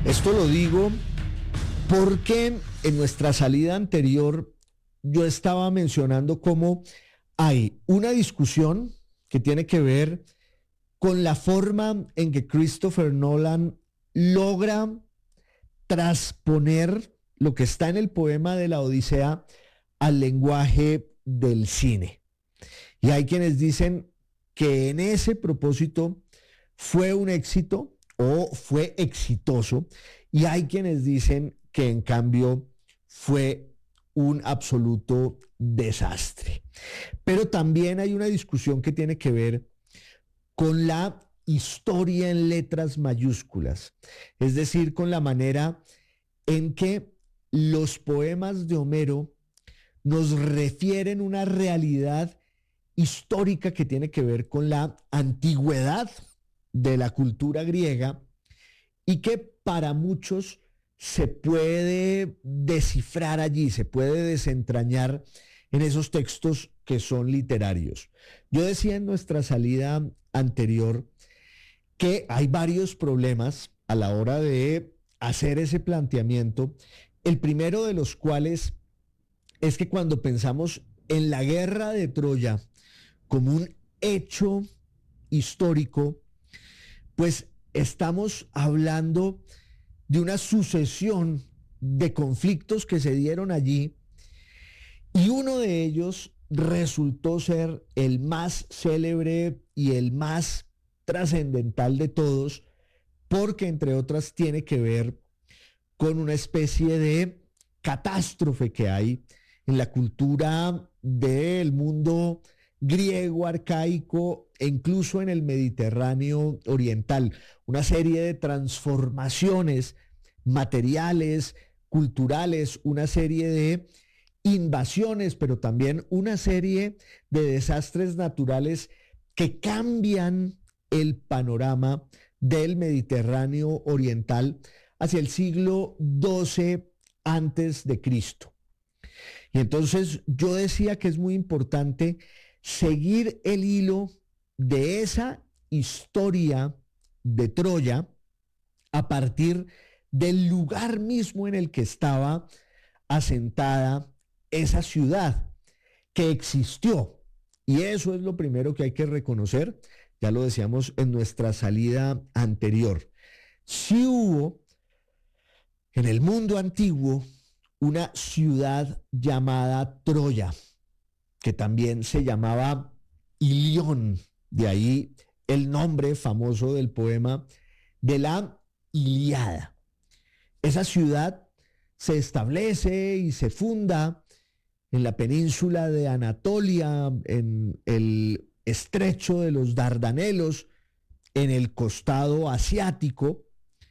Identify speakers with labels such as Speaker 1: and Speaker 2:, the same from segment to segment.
Speaker 1: Esto lo digo porque en nuestra salida anterior yo estaba mencionando cómo hay una discusión que tiene que ver con la forma en que Christopher Nolan logra transponer lo que está en el poema de la Odisea al lenguaje del cine. Y hay quienes dicen que en ese propósito fue un éxito o fue exitoso, y hay quienes dicen que en cambio fue un absoluto desastre. Pero también hay una discusión que tiene que ver con la historia en letras mayúsculas, es decir, con la manera en que los poemas de Homero nos refieren una realidad histórica que tiene que ver con la antigüedad de la cultura griega y que para muchos se puede descifrar allí, se puede desentrañar en esos textos que son literarios. Yo decía en nuestra salida anterior que hay varios problemas a la hora de hacer ese planteamiento, el primero de los cuales es que cuando pensamos en la guerra de Troya como un hecho histórico, pues estamos hablando de una sucesión de conflictos que se dieron allí, y uno de ellos resultó ser el más célebre y el más trascendental de todos, porque entre otras tiene que ver con una especie de catástrofe que hay en la cultura del mundo griego arcaico e incluso en el Mediterráneo oriental, una serie de transformaciones materiales, culturales, una serie de invasiones, pero también una serie de desastres naturales que cambian el panorama del Mediterráneo oriental hacia el siglo XII antes de Cristo. Y entonces yo decía que es muy importante seguir el hilo de esa historia de Troya a partir del lugar mismo en el que estaba asentada esa ciudad que existió. Y eso es lo primero que hay que reconocer, ya lo decíamos en nuestra salida anterior. Sí hubo en el mundo antiguo una ciudad llamada Troya, que también se llamaba Ilión, de ahí el nombre famoso del poema de la Ilíada. Esa ciudad se establece y se funda en la península de Anatolia, en el estrecho de los Dardanelos, en el costado asiático.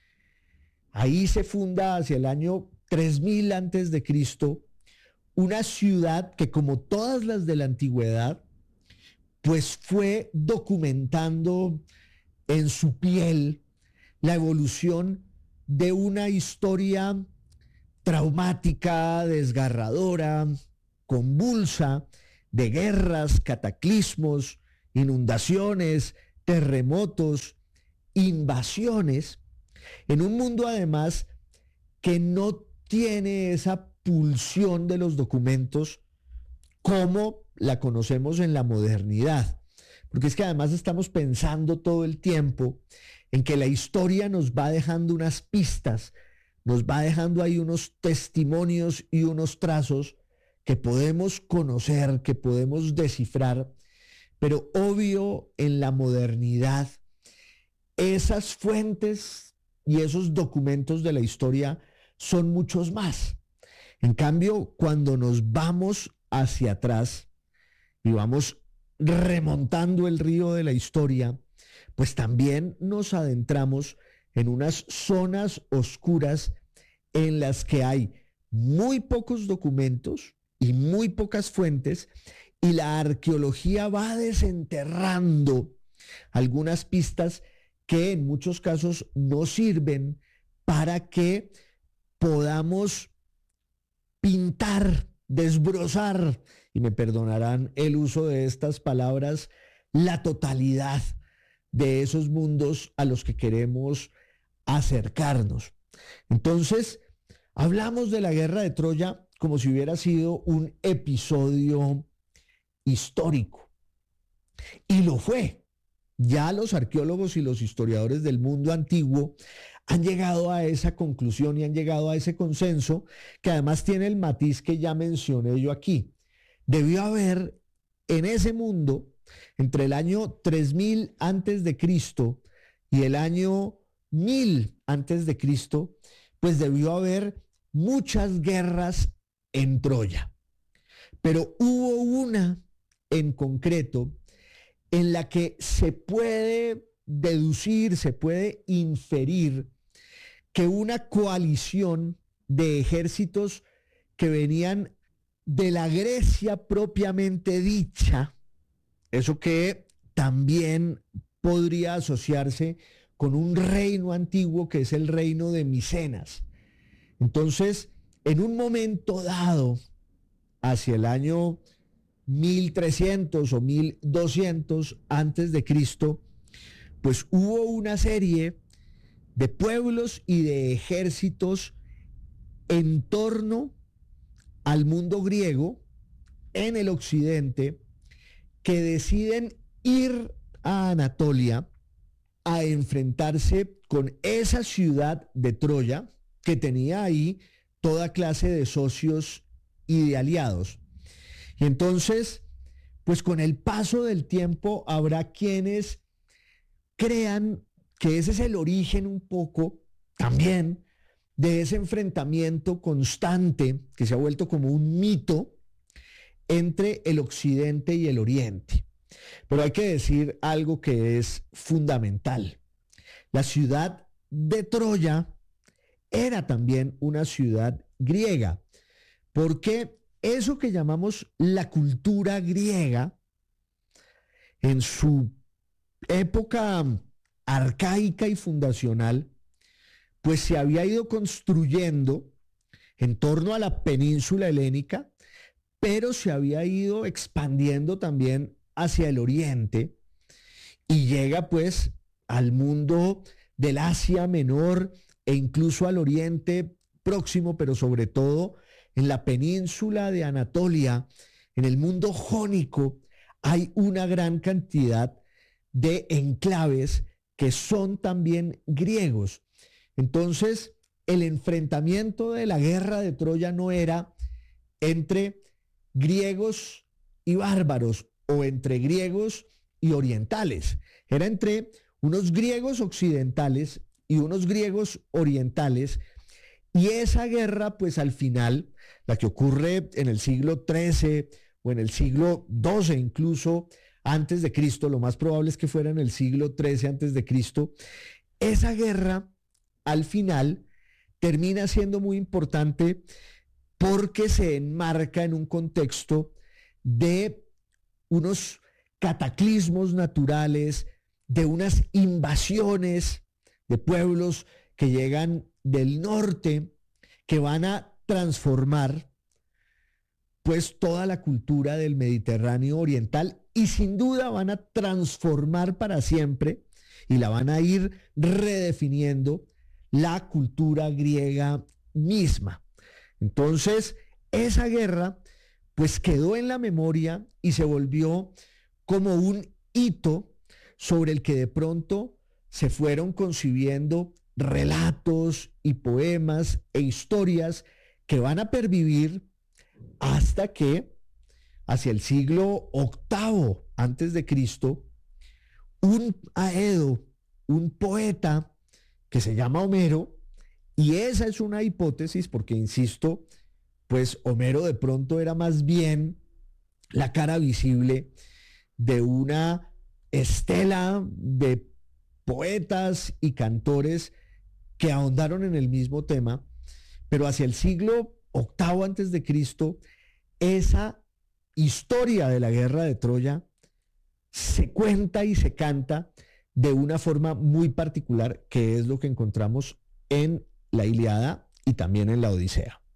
Speaker 1: Ahí se funda hacia el año 3000 antes de Cristo, una ciudad que, como todas las de la antigüedad, pues fue documentando en su piel la evolución de una historia traumática, desgarradora, convulsa, de guerras, cataclismos, inundaciones, terremotos, invasiones, en un mundo además que no tiene esa pulsión de los documentos como la conocemos en la modernidad. Porque es que además estamos pensando todo el tiempo en que la historia nos va dejando unas pistas, nos va dejando ahí unos testimonios y unos trazos que podemos conocer, que podemos descifrar, pero obvio en la modernidad esas fuentes y esos documentos de la historia son muchos más. En cambio, cuando nos vamos hacia atrás y vamos remontando el río de la historia, pues también nos adentramos en unas zonas oscuras en las que hay muy pocos documentos y muy pocas fuentes, y la arqueología va desenterrando algunas pistas que en muchos casos no sirven para que podamos pintar, desbrozar, y me perdonarán el uso de estas palabras, la totalidad de esos mundos a los que queremos acercarnos. Entonces, hablamos de la guerra de Troya como si hubiera sido un episodio histórico. Y lo fue. Ya los arqueólogos y los historiadores del mundo antiguo han llegado a esa conclusión y han llegado a ese consenso, que además tiene el matiz que ya mencioné yo aquí. Debió haber en ese mundo, entre el año 3000 antes de Cristo y el año 1000 antes de Cristo, pues debió haber muchas guerras en Troya. Pero hubo una en concreto en la que se puede deducir, se puede inferir que una coalición de ejércitos que venían de la Grecia propiamente dicha, eso que también podría asociarse con un reino antiguo que es el reino de Micenas. Entonces, en un momento dado, hacia el año 1300 o 1200 antes de Cristo, pues hubo una serie de pueblos y de ejércitos en torno al mundo griego en el occidente que deciden ir a Anatolia a enfrentarse con esa ciudad de Troya que tenía ahí toda clase de socios y de aliados. Y entonces, pues con el paso del tiempo habrá quienes crean que ese es el origen un poco también de ese enfrentamiento constante que se ha vuelto como un mito entre el occidente y el oriente. Pero hay que decir algo que es fundamental. La ciudad de Troya era también una ciudad griega, porque eso que llamamos la cultura griega, en su época arcaica y fundacional, pues se había ido construyendo en torno a la península helénica, pero se había ido expandiendo también hacia el oriente y llega pues al mundo del Asia Menor e incluso al Oriente Próximo, pero sobre todo en la península de Anatolia, en el mundo jónico, hay una gran cantidad de enclaves que son también griegos. Entonces, el enfrentamiento de la guerra de Troya no era entre griegos y bárbaros o entre griegos y orientales, era entre unos griegos occidentales y unos griegos orientales. Y esa guerra, pues al final, la que ocurre en el siglo XIII o en el siglo XII incluso antes de Cristo, lo más probable es que fuera en el siglo XIII antes de Cristo, esa guerra al final termina siendo muy importante porque se enmarca en un contexto de unos cataclismos naturales, de unas invasiones de pueblos que llegan del norte, que van a transformar pues toda la cultura del Mediterráneo oriental y sin duda van a transformar para siempre y la van a ir redefiniendo la cultura griega misma. Entonces, esa guerra pues quedó en la memoria y se volvió como un hito sobre el que de pronto se fueron concibiendo relatos y poemas e historias que van a pervivir hasta que hacia el siglo VIII antes de Cristo, un Aedo, un poeta que se llama Homero, y esa es una hipótesis porque, insisto, pues Homero de pronto era más bien la cara visible de una estela de poetas y cantores que ahondaron en el mismo tema, pero hacia el siglo VIII antes de Cristo, esa historia de la guerra de Troya se cuenta y se canta de una forma muy particular, que es lo que encontramos en la Ilíada y también en la Odisea.